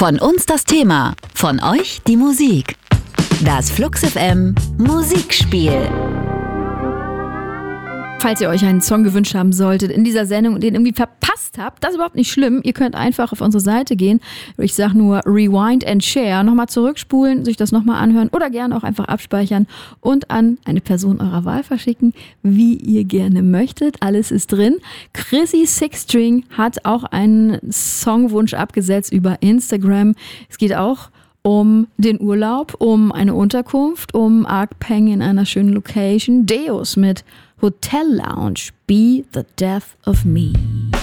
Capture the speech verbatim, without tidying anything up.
Von uns das Thema, von euch die Musik. Das Flux F M Musikspiel. Falls ihr euch einen Song gewünscht haben solltet in dieser Sendung und den irgendwie verpasst habt, das ist überhaupt nicht schlimm. Ihr könnt einfach auf unsere Seite gehen. Ich sage nur Rewind and Share. Nochmal zurückspulen, sich das nochmal anhören oder gerne auch einfach abspeichern und an eine Person eurer Wahl verschicken, wie ihr gerne möchtet. Alles ist drin. Chrissy Sixstring hat auch einen Songwunsch abgesetzt über Instagram. Es geht auch um den Urlaub, um eine Unterkunft, um Arc Peng in einer schönen Location. Deus mit Hotel Lounge, Be the Death of Me.